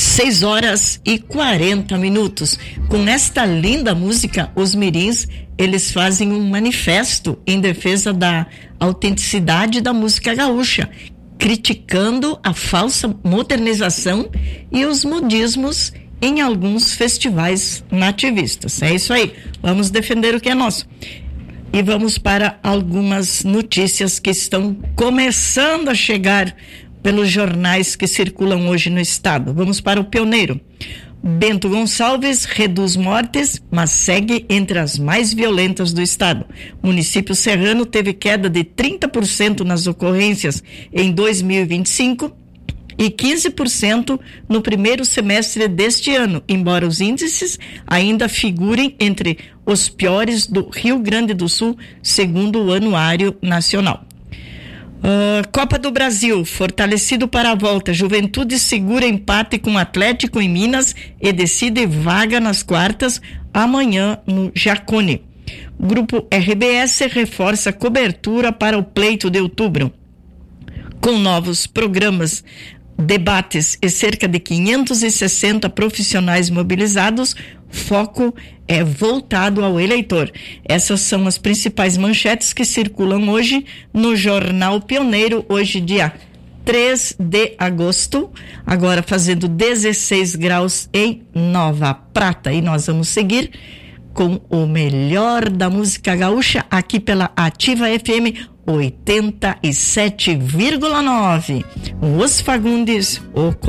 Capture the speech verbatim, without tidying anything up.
seis horas e quarenta minutos. Com esta linda música, os mirins, eles fazem um manifesto em defesa da autenticidade da música gaúcha, criticando a falsa modernização e os modismos em alguns festivais nativistas. É isso aí, vamos defender o que é nosso. E vamos para algumas notícias que estão começando a chegar pelos jornais que circulam hoje no estado. Vamos para o Pioneiro. Bento Gonçalves reduz mortes, mas segue entre as mais violentas do estado. O município serrano teve queda de trinta por cento nas ocorrências em dois mil e vinte e cinco e quinze por cento no primeiro semestre deste ano, embora os índices ainda figurem entre os piores do Rio Grande do Sul, segundo o Anuário Nacional. Uh, Copa do Brasil, fortalecido para a volta. Juventude segura empate com Atlético em Minas e decide vaga nas quartas amanhã no Jacone. Grupo R B S reforça cobertura para o pleito de outubro. Com novos programas, debates e cerca de quinhentos e sessenta profissionais mobilizados, foco é voltado ao eleitor. Essas são as principais manchetes que circulam hoje no Jornal Pioneiro, hoje dia três de agosto, agora fazendo dezesseis graus em Nova Prata. E nós vamos seguir com o melhor da música gaúcha aqui pela Ativa F M oitenta e sete vírgula nove. Os Fagundes, o